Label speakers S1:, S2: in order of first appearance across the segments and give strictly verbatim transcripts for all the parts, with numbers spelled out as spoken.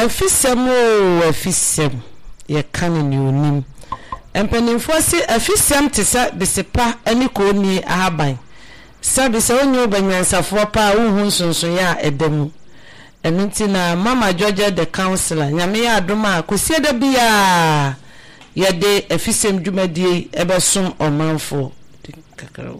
S1: afisem o afisem ye kan ni onim empanimfo se afisem te se besepa ani ko ni ahaban sabe se onyo banyansafo pa wo nsonson ya edem enunti na mama Georgia the counselor nyame ya adoma kosie da bia ye de afisem dwumadie ebesom omanfo kakra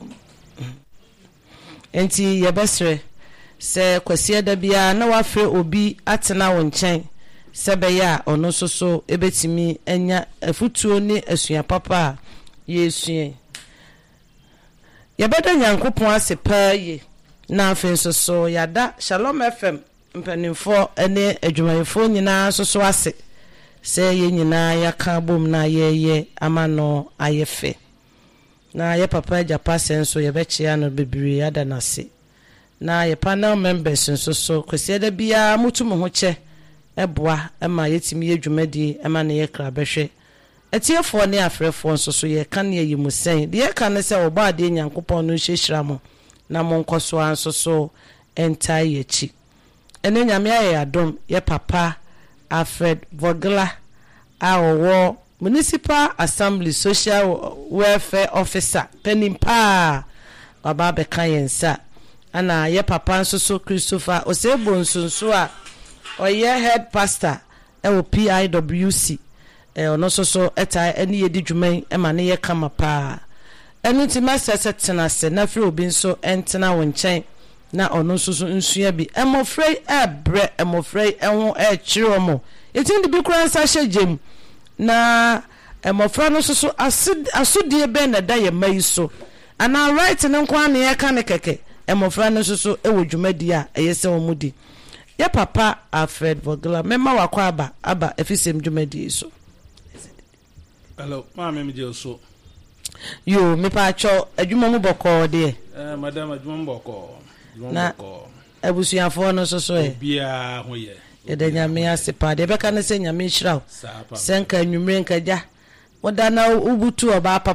S1: enti ye besre se kosie da bia na wafre obi atena wo nchen sebe ya ono soso ebetimi enya afutuo ni asua papa yesue yabeda nyankopon ase paaye na afen soso yada Shalom F M mpanimfo ene adwumayefo nyina soso ase se ye nyina yaka bom na yeye amano ayefe na ye papa japa senso yebechia no bebiri yada nase na ye panel members nso so kwese da bia mutumu ho che eboa ema yetimi yedwumadi ema ne ye kra behwe etiefo ne afrefo nso so ye kan ye yimusen de ye kan se oba de nyankopon no hyehyira mo na mo nkoso anso so entai yechi ene nyame aye adom ye papa Alfred Vogla awo Municipal Assembly Social Welfare Officer penimpa baba be kan yensa ana ye papa nso so Christopher Osebo nsonso a oye head pastor e o P I W C e ono so so eta eni yedi dwuman e ma ne ye kama pa enu ti masese tena se na fre obi nso entena wo nchen na ono so so nsua bi emofrey e bre emofrey enwo e chiro mo etin de bi kura nsa hyejem na emofra no so so asodie be na da ye mai so ana right ne nkwa ne ye ka ne keke emofra no so so e wo dwumadi a eyese wo mudi ya papa Alfred Vogla mema wakwa aba aba efisem dwumadi so.
S2: Hello ma me me so
S1: yo me pa cho adwuma mu boko de
S2: eh madam adwuma mu boko
S1: na abusuafo no so so e
S2: bia ho ye
S1: yede nyame asepa de beka ne se nyame hyiraw senka nwumre nka ja woda na ubutu oba